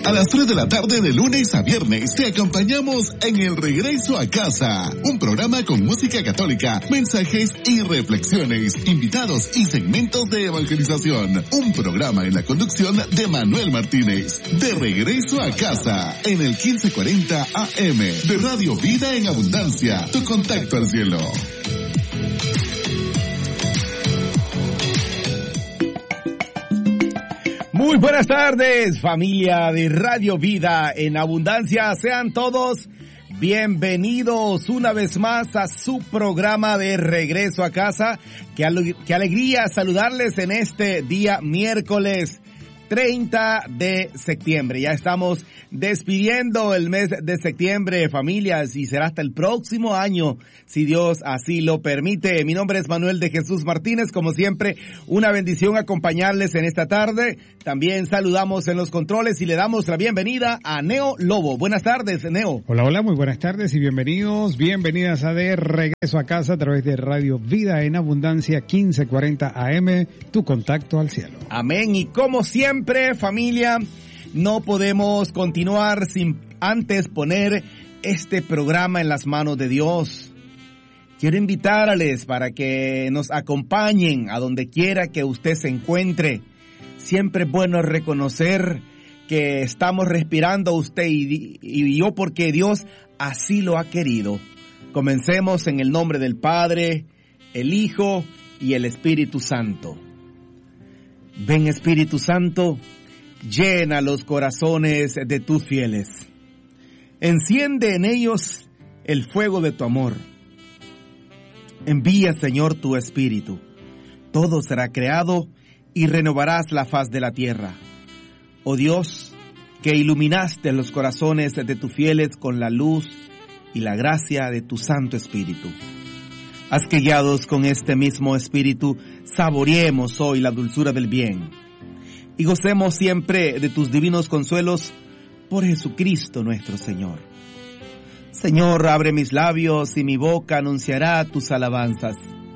A las 3 de la tarde de lunes a viernes te acompañamos en El Regreso a Casa, un programa con música católica, mensajes y reflexiones, invitados y segmentos de evangelización. Un programa en la conducción de Manuel Martínez. De Regreso a Casa, en el 1540 AM de Radio Vida en Abundancia, tu contacto al cielo. Muy buenas tardes, familia de Radio Vida en Abundancia. Sean todos bienvenidos una vez más a su programa de Regreso a Casa. Qué alegría saludarles en este día miércoles 30 de septiembre. Ya estamos despidiendo el mes de septiembre, familias, y será hasta el próximo año, si Dios así lo permite. Mi nombre es Manuel de Jesús Martínez. Como siempre, una bendición acompañarles en esta tarde. También saludamos en los controles y le damos la bienvenida a Neo Lobo. Buenas tardes, Neo. Hola, muy buenas tardes y bienvenidas a De Regreso a Casa a través de Radio Vida en Abundancia 1540 AM, tu contacto al cielo. Amén. Y como siempre, familia, no podemos continuar sin antes poner este programa en las manos de Dios. Quiero invitarles para que nos acompañen a donde quiera que usted se encuentre. Siempre es bueno reconocer que estamos respirando usted y yo porque Dios así lo ha querido. Comencemos en el nombre del Padre, el Hijo y el Espíritu Santo. Ven, Espíritu Santo, llena los corazones de tus fieles. Enciende en ellos el fuego de tu amor. Envía, Señor, tu Espíritu. Todo será creado y renovarás la faz de la tierra. Oh Dios, que iluminaste los corazones de tus fieles con la luz y la gracia de tu Santo Espíritu. Haz que guiados con este mismo Espíritu, saboreemos hoy la dulzura del bien y gocemos siempre de tus divinos consuelos por Jesucristo nuestro Señor. Señor, abre mis labios y mi boca anunciará tus alabanzas.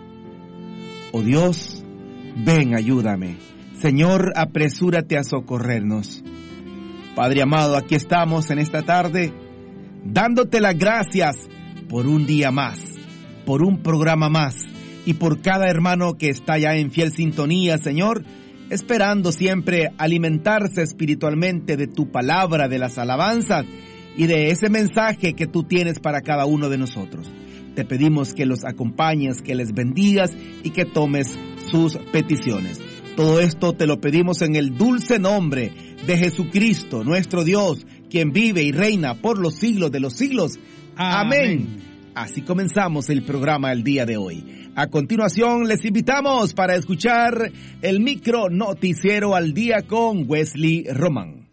Oh Dios, ven, ayúdame. Señor, apresúrate a socorrernos. Padre amado, aquí estamos en esta tarde, dándote las gracias por un día más, por un programa más y por cada hermano que está ya en fiel sintonía, Señor, esperando siempre alimentarse espiritualmente de tu palabra, de las alabanzas y de ese mensaje que tú tienes para cada uno de nosotros. Te pedimos que los acompañes, que les bendigas y que tomes sus peticiones. Todo esto te lo pedimos en el dulce nombre de Jesucristo, nuestro Dios, quien vive y reina por los siglos de los siglos. Amén. Así comenzamos el programa el día de hoy. A continuación les invitamos para escuchar el micro noticiero al día con Wesley Román.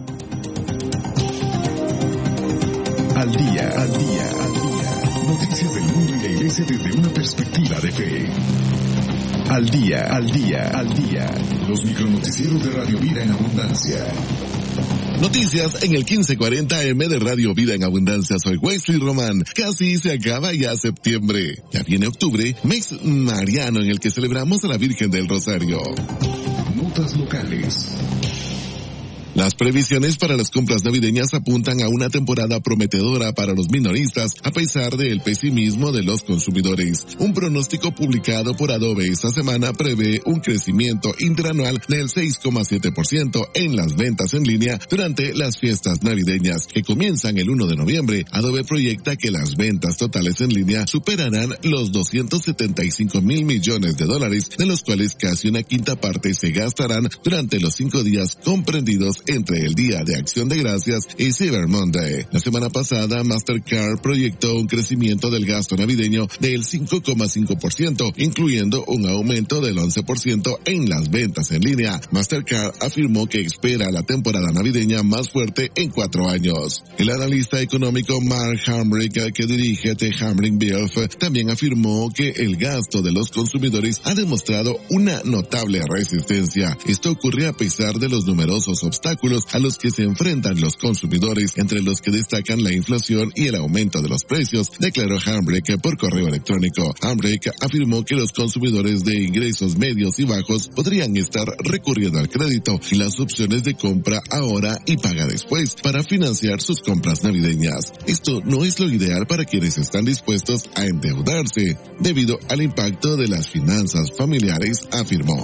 Al día. Noticias del mundo y la iglesia desde una perspectiva de fe. Al día. Los micronoticieros de Radio Vida en Abundancia. Noticias en el 1540 AM de Radio Vida en Abundancia. Soy Wesley Román. Casi se acaba ya septiembre. Ya viene octubre, mes mariano en el que celebramos a la Virgen del Rosario. Notas locales. Las previsiones para las compras navideñas apuntan a una temporada prometedora para los minoristas, a pesar del pesimismo de los consumidores. Un pronóstico publicado por Adobe esta semana prevé un crecimiento interanual del 6,7% en las ventas en línea durante las fiestas navideñas, que comienzan el 1 de noviembre. Adobe proyecta que las ventas totales en línea superarán los $275 mil millones, de los cuales casi una quinta parte se gastarán durante los 5 días comprendidos entre el Día de Acción de Gracias y Cyber Monday. La semana pasada, Mastercard proyectó un crecimiento del gasto navideño del 5,5%, incluyendo un aumento del 11% en las ventas en línea. Mastercard afirmó que espera la temporada navideña más fuerte en 4 años. El analista económico Mark Hamrick, que dirige The Hamrick Bielf, también afirmó que el gasto de los consumidores ha demostrado una notable resistencia. Esto ocurre a pesar de los numerosos obstáculos obstáculos a los que se enfrentan los consumidores, entre los que destacan la inflación y el aumento de los precios, declaró Hambrick por correo electrónico. Hambrick afirmó que los consumidores de ingresos medios y bajos podrían estar recurriendo al crédito y las opciones de compra ahora y paga después para financiar sus compras navideñas. Esto no es lo ideal para quienes están dispuestos a endeudarse debido al impacto de las finanzas familiares, afirmó.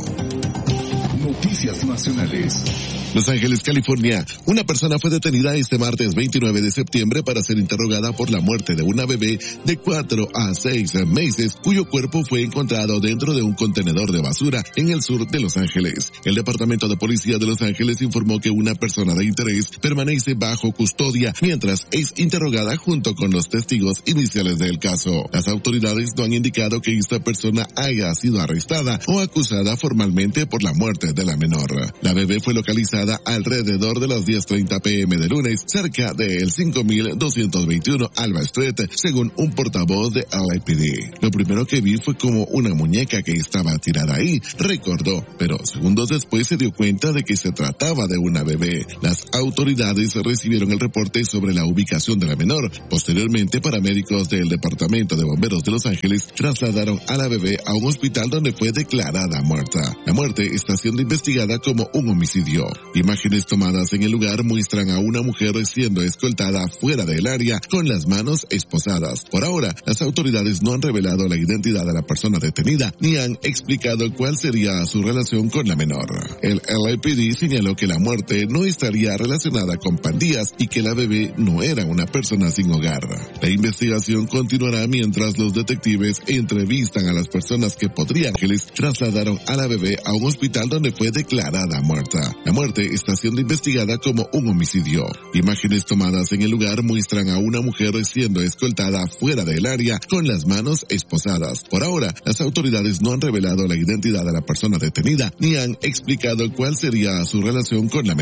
Noticias nacionales. Los Ángeles, California. Una persona fue detenida este martes 29 de septiembre para ser interrogada por la muerte de una bebé de 4 a 6 meses, cuyo cuerpo fue encontrado dentro de un contenedor de basura en el sur de Los Ángeles. El Departamento de Policía de Los Ángeles informó que una persona de interés permanece bajo custodia mientras es interrogada junto con los testigos iniciales del caso. Las autoridades no han indicado que esta persona haya sido arrestada o acusada formalmente por la muerte de la menor. La bebé fue localizada alrededor de las 10:30 p.m. de lunes, cerca del 5221 Alba Street, según un portavoz de LAPD. Lo primero que vi fue como una muñeca que estaba tirada ahí, recordó, pero segundos después se dio cuenta de que se trataba de una bebé. Las autoridades recibieron el reporte sobre la ubicación de la menor. Posteriormente, paramédicos del Departamento de Bomberos de Los Ángeles trasladaron a la bebé a un hospital donde fue declarada muerta. La muerte está siendo investigada como un homicidio. Imágenes tomadas en el lugar muestran a una mujer siendo escoltada fuera del área con las manos esposadas. Por ahora, las autoridades no han revelado la identidad de la persona detenida ni han explicado cuál sería su relación con la menor. El LAPD señaló que la muerte no estaría relacionada con pandillas y que la bebé no era una persona sin hogar. La investigación continuará mientras los detectives entrevistan a las personas que podrían que les trasladaron a la bebé a un hospital donde fue declarada muerta. La muerte está siendo investigada como un homicidio. Imágenes tomadas en el lugar muestran a una mujer siendo escoltada fuera del área con las manos esposadas. Por ahora, las autoridades no han revelado la identidad de la persona detenida ni han explicado cuál sería su relación con la menor.